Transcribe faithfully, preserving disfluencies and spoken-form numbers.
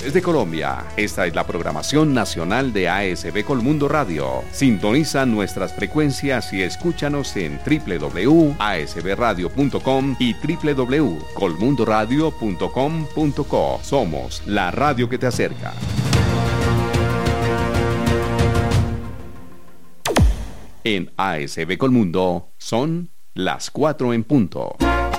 Desde Colombia, esta es la programación nacional de A S B Colmundo Radio. Sintoniza nuestras frecuencias y escúchanos en doble u doble u doble u punto a s b radio punto com y doble u doble u doble u punto colmundo radio punto com punto co. Somos la radio que te acerca. En A S B Colmundo son las cuatro en punto.